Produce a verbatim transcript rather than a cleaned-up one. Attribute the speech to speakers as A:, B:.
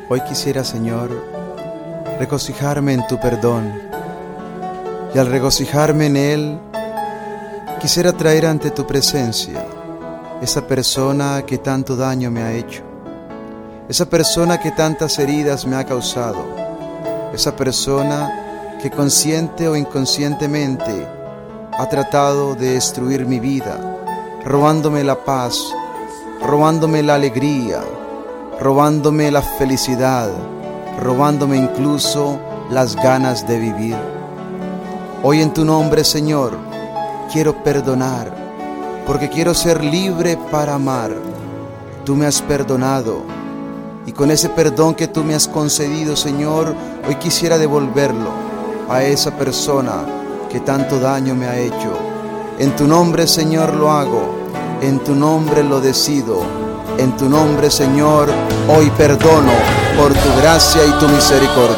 A: Hoy quisiera, Señor, regocijarme en tu perdón, y al regocijarme en Él, quisiera traer ante tu presencia esa persona que tanto daño me ha hecho, esa persona que tantas heridas me ha causado, esa persona que consciente o inconscientemente ha tratado de destruir mi vida, robándome la paz, robándome la alegría, robándome la felicidad, robándome incluso las ganas de vivir. Hoy en tu nombre, Señor, quiero perdonar, porque quiero ser libre para amar. Tú me has perdonado, y con ese perdón que tú me has concedido, Señor, hoy quisiera devolverlo a esa persona que tanto daño me ha hecho. En tu nombre, Señor, lo hago, en tu nombre lo decido, en tu nombre, Señor, hoy perdono por tu gracia y tu misericordia.